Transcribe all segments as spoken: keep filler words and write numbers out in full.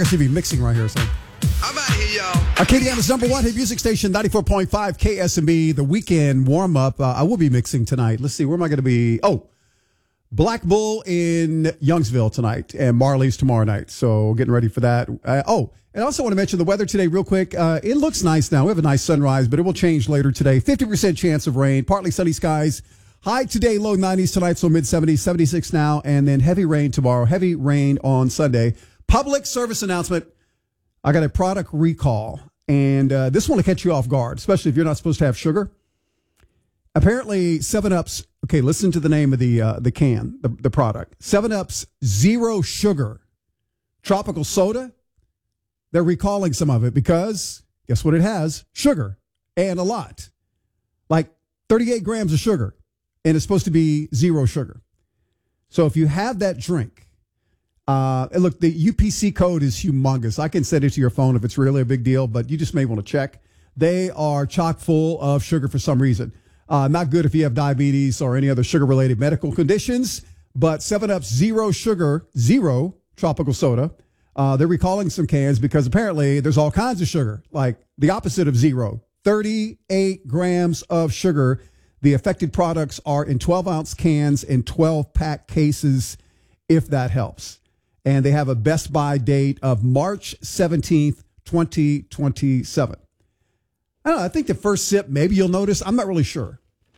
should be mixing right here, so. I'm out here, y'all. Acadiana's number one hit music station, ninety-four point five K S M B. The weekend warm up. Uh, I will be mixing tonight. Let's see, where am I going to be? Oh, Black Bull in Youngsville tonight and Marley's tomorrow night. So getting ready for that. Uh, oh, and I also want to mention the weather today real quick. Uh, it looks nice now. We have a nice sunrise, but it will change later today. fifty percent chance of rain, partly sunny skies. High today, low nineties tonight, so mid seventies, seventy-six now, and then heavy rain tomorrow. Heavy rain on Sunday. Public service announcement. I got a product recall, and uh, this one will catch you off guard, especially if you're not supposed to have sugar. Apparently, seven up's, okay, listen to the name of the uh, the can, the, the product. seven up's Zero Sugar Tropical Soda. They're recalling some of it because, guess what it has? Sugar, and a lot. Like thirty-eight grams of sugar, and it's supposed to be zero sugar. So if you have that drink, Uh, and look, the U P C code is humongous. I can send it to your phone if it's really a big deal, but you just may want to check. They are chock full of sugar for some reason. Uh, not good if you have diabetes or any other sugar-related medical conditions, but seven up's Zero Sugar, Zero Tropical Soda, uh, they're recalling some cans because apparently there's all kinds of sugar, like the opposite of zero, thirty-eight grams of sugar. The affected products are in twelve-ounce cans and twelve-pack cases, if that helps. And they have a best buy date of March seventeenth, twenty twenty-seven. I don't know. I think the first sip, maybe you'll notice. I'm not really sure.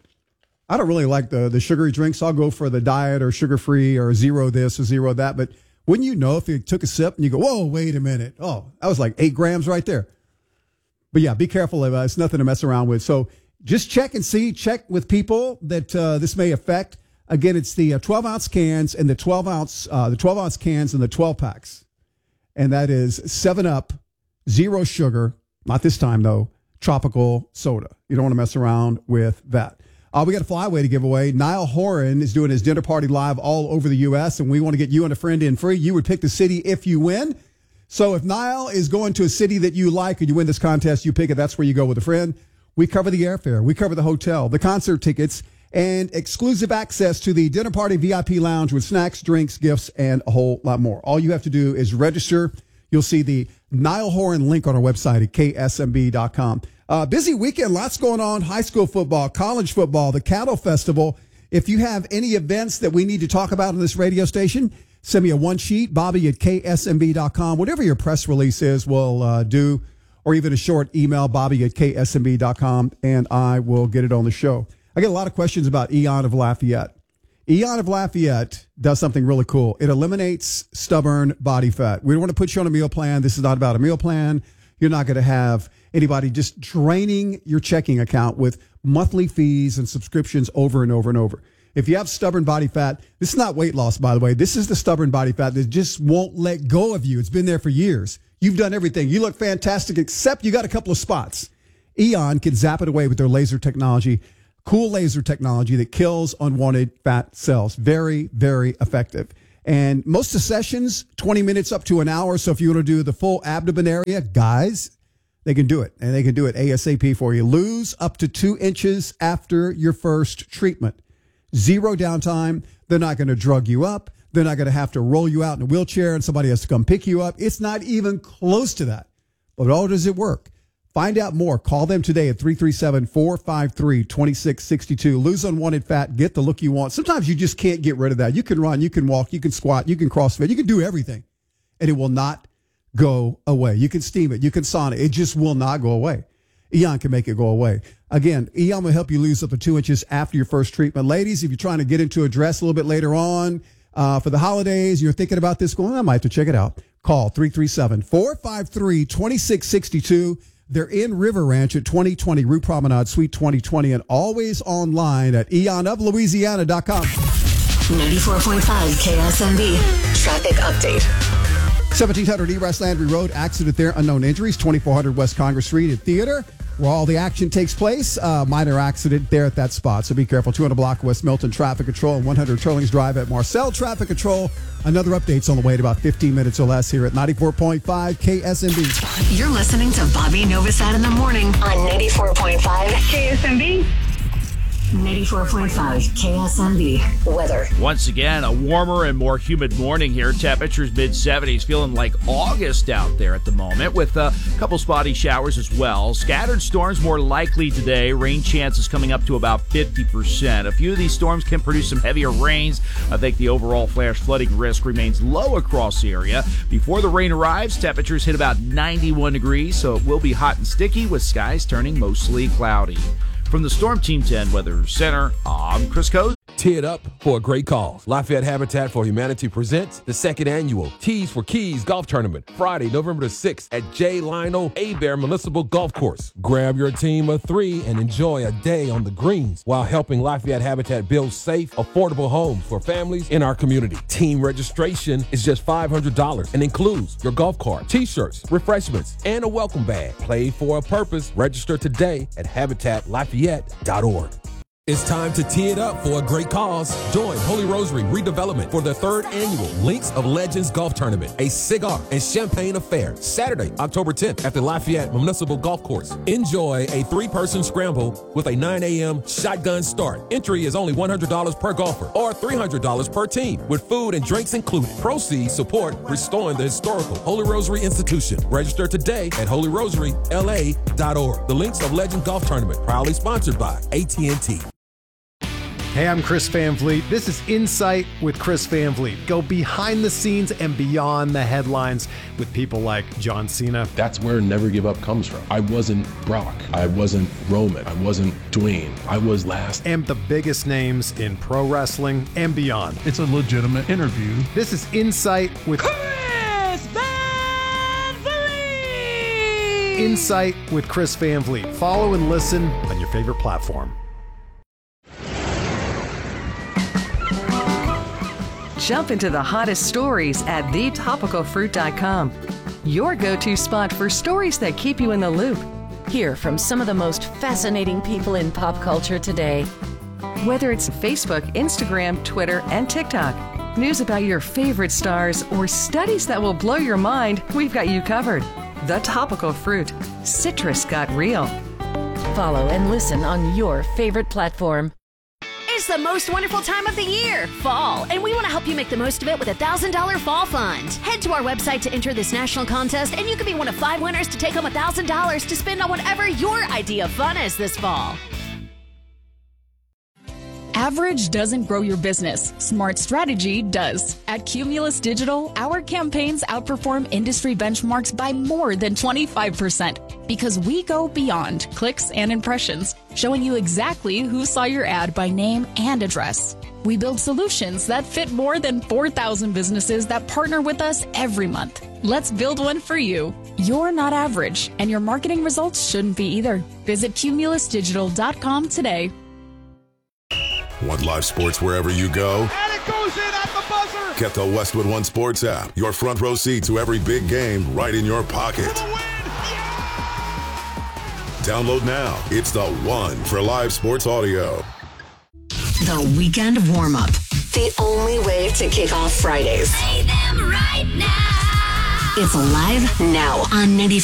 I don't really like the, the sugary drinks. I'll go for the diet or sugar-free or zero this or zero that. But wouldn't you know if you took a sip and you go, whoa, wait a minute. Oh, that was like eight grams right there. But yeah, be careful. Of, uh, it's nothing to mess around with. So just check and see. Check with people that uh, this may affect. Again, it's the twelve-ounce cans and the twelve-ounce uh, the twelve-ounce cans and the twelve-packs. And that is seven up, Zero Sugar, not this time, though, Tropical Soda. You don't want to mess around with that. Uh, we got a flyway to give away. Niall Horan is doing his dinner party live all over the U S, and we want to get you and a friend in free. You would pick the city if you win. So if Niall is going to a city that you like and you win this contest, you pick it. That's where you go with a friend. We cover the airfare. We cover the hotel, the concert tickets, and exclusive access to the dinner party V I P lounge with snacks, drinks, gifts, and a whole lot more. All you have to do is register. You'll see the Niall Horan link on our website at K S M B dot com. Uh, busy weekend, lots going on. High school football, college football, the Cattle Festival. If you have any events that we need to talk about on this radio station, send me a one sheet, Bobby at K S M B dot com. Whatever your press release is, we'll uh, do, or even a short email, Bobby at K S M B dot com, and I will get it on the show. I get a lot of questions about Eon of Lafayette. Eon of Lafayette does something really cool. It eliminates stubborn body fat. We don't want to put you on a meal plan. This is not about a meal plan. You're not going to have anybody just draining your checking account with monthly fees and subscriptions over and over and over. If you have stubborn body fat, this is not weight loss, by the way. This is the stubborn body fat that just won't let go of you. It's been there for years. You've done everything. You look fantastic, except you got a couple of spots. Eon can zap it away with their laser technology. Cool laser technology that kills unwanted fat cells. Very, very effective. And most of the sessions, twenty minutes up to an hour. So if you want to do the full abdomen area, guys, they can do it. And they can do it ASAP for you. Lose up to two inches after your first treatment. Zero downtime. They're not going to drug you up. They're not going to have to roll you out in a wheelchair and somebody has to come pick you up. It's not even close to that. But oh, does it work? Find out more. Call them today at three three seven, four five three, two six six two. Lose unwanted fat. Get the look you want. Sometimes you just can't get rid of that. You can run, you can walk, you can squat, you can CrossFit, you can do everything, and it will not go away. You can steam it, you can sauna. It just will not go away. Eon can make it go away. Again, Eon will help you lose up to two inches after your first treatment. Ladies, if you're trying to get into a dress a little bit later on uh, for the holidays, you're thinking about this going, I might have to check it out. Call three three seven, four five three, two six six two. They're in River Ranch at twenty twenty Rue Promenade, Suite twenty twenty, and always online at eon of louisiana dot com. ninety-four point five K S M B. Traffic update. seventeen hundred E. West Landry Road, accident there, unknown injuries. twenty-four hundred West Congress Street at Theater, where all the action takes place. Uh, minor accident there at that spot, so be careful. two hundred block West Milton Traffic Control and one hundred Turlings Drive at Marcel Traffic Control. Another update's on the way in about fifteen minutes or less here at ninety-four point five K S M B. You're listening to Bobby Novosad in the morning on ninety-four point five K S M B. ninety-four point five K S M B weather. Once again, a warmer and more humid morning here. Temperatures mid seventies, feeling like August out there at the moment, with a couple spotty showers as well. Scattered storms more likely today. Rain chances coming up to about fifty percent. A few of these storms can produce some heavier rains. I think the overall flash flooding risk remains low across the area. Before the rain arrives, temperatures hit about ninety-one degrees, so it will be hot and sticky with skies turning mostly cloudy. From the Storm Team ten Weather Center, I'm Chris Coase. Tee it up for a great cause. Lafayette Habitat for Humanity presents the second annual Tees for Keys Golf Tournament, Friday, November the sixth at J. Lionel Hebert Municipal Golf Course. Grab your team of three and enjoy a day on the greens while helping Lafayette Habitat build safe, affordable homes for families in our community. Team registration is just five hundred dollars and includes your golf cart, t-shirts, refreshments, and a welcome bag. Play for a purpose. Register today at habitat lafayette dot org. It's time to tee it up for a great cause. Join Holy Rosary Redevelopment for the third annual Links of Legends Golf Tournament, a cigar and champagne affair, Saturday, October tenth at the Lafayette Municipal Golf Course. Enjoy a three-person scramble with a nine a.m. shotgun start. Entry is only one hundred dollars per golfer or three hundred dollars per team, with food and drinks included. Proceeds support restoring the historical Holy Rosary Institution. Register today at holy rosary l a dot org. The Links of Legends Golf Tournament, proudly sponsored by A T and T. Hey, I'm Chris Van Vliet. This is Insight with Chris Van Vliet. Go behind the scenes and beyond the headlines with people like John Cena. That's where Never Give Up comes from. I wasn't Brock. I wasn't Roman. I wasn't Dwayne. I was last. And the biggest names in pro wrestling and beyond. It's a legitimate interview. This is Insight with Chris Van Vliet. Insight with Chris Van Vliet. Follow and listen on your favorite platform. Jump into the hottest stories at the topical fruit dot com. Your go-to spot for stories that keep you in the loop. Hear from some of the most fascinating people in pop culture today. Whether it's Facebook, Instagram, Twitter, and TikTok, news about your favorite stars, or studies that will blow your mind, we've got you covered. The Topical Fruit. Citrus got real. Follow and listen on your favorite platform. It's the most wonderful time of the year, fall, and we want to help you make the most of it with a one thousand dollars Fall Fund. Head to our website to enter this national contest, and you could be one of five winners to take home one thousand dollars to spend on whatever your idea of fun is this fall. Average doesn't grow your business. Smart strategy does. At Cumulus Digital, our campaigns outperform industry benchmarks by more than twenty-five percent because we go beyond clicks and impressions, showing you exactly who saw your ad by name and address. We build solutions that fit more than four thousand businesses that partner with us every month. Let's build one for you. You're not average, and your marketing results shouldn't be either. Visit cumulus digital dot com today. Want live sports wherever you go? And it goes in at the buzzer! Get the Westwood One Sports app. Your front row seat to every big game right in your pocket. For the win! Yeah! Download now. It's the one for live sports audio. The weekend warm-up. The only way to kick off Fridays. Play them right now! It's live now on ninety-four.